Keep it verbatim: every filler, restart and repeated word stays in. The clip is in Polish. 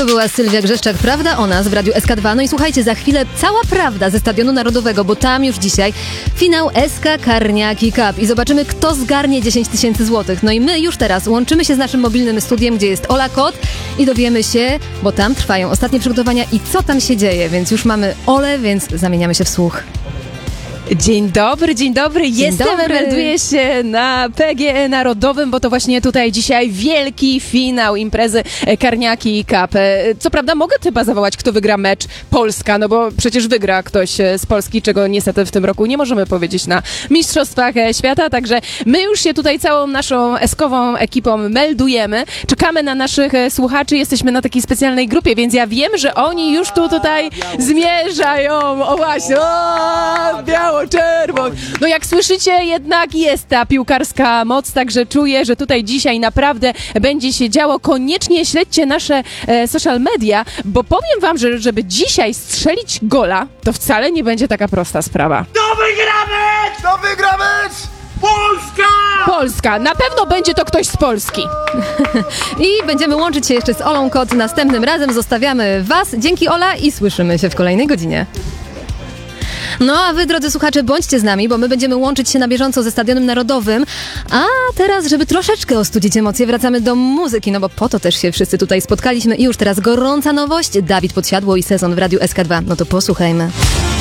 To była Sylwia Grzeszczak, Prawda o nas w Radiu S K dwa. No i słuchajcie, za chwilę cała prawda ze Stadionu Narodowego, bo tam już dzisiaj finał S K Karniaki Cup i zobaczymy, kto zgarnie dziesięć tysięcy złotych. No i my już teraz łączymy się z naszym mobilnym studiem, gdzie jest Ola Kot i dowiemy się, bo tam trwają ostatnie przygotowania i co tam się dzieje, więc już mamy Olę, więc zamieniamy się w słuch. Dzień dobry, dzień dobry. Dzień Jestem, dobry. melduję się na P G E Narodowym, bo to właśnie tutaj dzisiaj wielki finał imprezy Karniaki Cup. Co prawda mogę chyba zawołać, kto wygra mecz Polska, no bo przecież wygra ktoś z Polski, czego niestety w tym roku nie możemy powiedzieć na Mistrzostwach Świata, także my już się tutaj całą naszą eskową ekipą meldujemy. Czekamy na naszych słuchaczy, jesteśmy na takiej specjalnej grupie, więc ja wiem, że oni już tu tutaj zmierzają. O właśnie, o, biało czerwon. No jak słyszycie, jednak jest ta piłkarska moc, także czuję, że tutaj dzisiaj naprawdę będzie się działo. Koniecznie śledźcie nasze e, social media, bo powiem wam, że żeby dzisiaj strzelić gola, to wcale nie będzie taka prosta sprawa. Kto wygra mecz? Kto wygra mecz? Polska! Polska. Na pewno będzie to ktoś z Polski. I będziemy łączyć się jeszcze z Olą Kot następnym razem. Zostawiamy was. Dzięki, Ola, i słyszymy się w kolejnej godzinie. No a wy, drodzy słuchacze, bądźcie z nami, bo my będziemy łączyć się na bieżąco ze Stadionem Narodowym. A teraz, żeby troszeczkę ostudzić emocje, wracamy do muzyki, no bo po to też się wszyscy tutaj spotkaliśmy. I już teraz gorąca nowość, Dawid Podsiadło i Sezon w Radiu S K dwa. No to posłuchajmy.